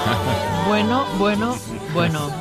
Bueno.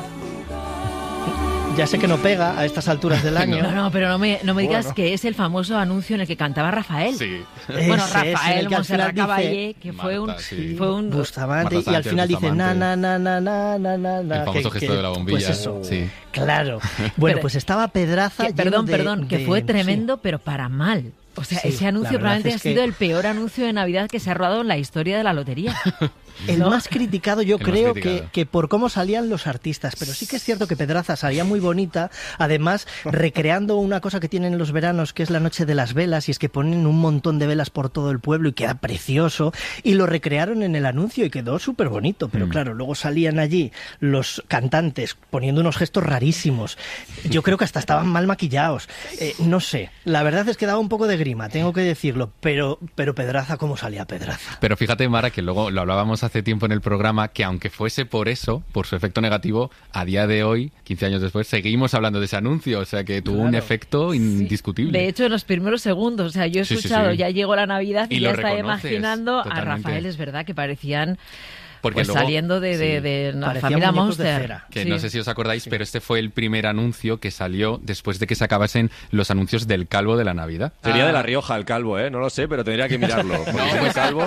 Ya sé que no pega a estas alturas del año. No, pero no me digas que es el famoso anuncio en el que cantaba Rafael. Sí. Bueno, Ese Rafael es el que al final Montserrat Caballé, que fue Marta, sí. un Bustamante, Marta y al Sánchez, final dice Bustamante. na. El famoso gesto de la bombilla. Pues eso, Sí. claro. Bueno, Pero- pues estaba Pedraza. Perdón, que fue tremendo, pero para mal. O sea, Sí, ese la anuncio verdad probablemente es ha que- sido el peor anuncio de Navidad que se ha rodado en la historia de la lotería. El ¿No? más criticado, yo El más creo criticado. que por cómo salían los artistas, pero sí que es cierto que Pedraza salía muy bonita, además recreando una cosa que tienen los veranos, que es la noche de las velas, y es que ponen un montón de velas por todo el pueblo y queda precioso, y lo recrearon en el anuncio y quedó súper bonito, pero claro, luego salían allí los cantantes poniendo unos gestos rarísimos, yo creo que hasta estaban mal maquillados, no sé, la verdad es que daba un poco de grima, tengo que decirlo, pero Pedraza, ¿cómo salía Pedraza? Pero fíjate, Mara, que luego lo hablábamos hace tiempo en el programa, que aunque fuese por eso, por su efecto negativo, a día de hoy, 15 años después, seguimos hablando de ese anuncio. O sea, que tuvo un efecto indiscutible. De hecho, en los primeros segundos, o sea, yo he Sí, sí, escuchado, sí. ya llegó la Navidad y Y ya lo estaba reconoces, imaginando a totalmente. Rafael, es verdad, que parecían Porque pues luego- saliendo de la Parecían familia muñecos de Monster. cera. Que Sí. no sé si os acordáis, pero este fue el primer anuncio que salió después de que se acabasen los anuncios del calvo de la Navidad. Sería de La Rioja el calvo, ¿eh? No lo sé, pero tendría que mirarlo. Porque si no es calvo...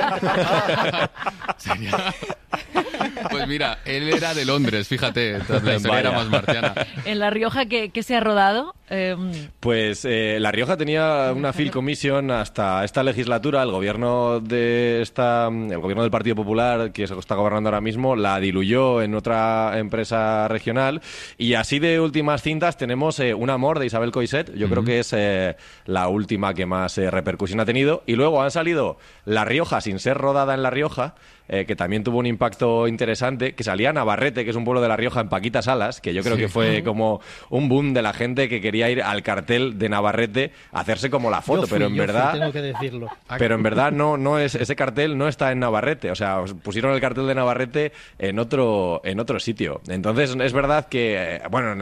Sería- Pues mira, él era de Londres, fíjate, la historia era Vaya. más marciana. En La Rioja, ¿qué se ha rodado? Pues La Rioja tenía una Film Commission hasta esta legislatura. El gobierno del Partido Popular, que se está gobernando ahora mismo, la diluyó en otra empresa regional. Y así de últimas cintas tenemos Un amor de Isabel Coixet. Yo creo que es la última que más repercusión ha tenido. Y luego han salido La Rioja sin ser rodada en La Rioja, que también tuvo un impacto interesante, que salía Navarrete, que es un pueblo de La Rioja, en Paquita Salas, que yo creo que fue como un boom de la gente que quería ir al cartel de Navarrete a hacerse como la foto, Yo fui, pero en yo fui, verdad... tengo que decirlo. Pero en verdad no es, ese cartel no está en Navarrete, o sea, pusieron el cartel de Navarrete en otro sitio. Entonces es verdad que, bueno,